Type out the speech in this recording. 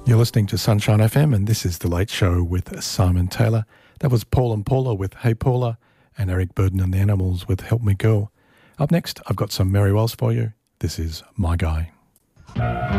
You're listening to Sunshine FM, and this is The Late Show with Simon Taylor. That was Paul and Paula with Hey Paula, and Eric Burden and the Animals with Help Me Girl. Up next, I've got some Mary Wells for you. This is My Guy.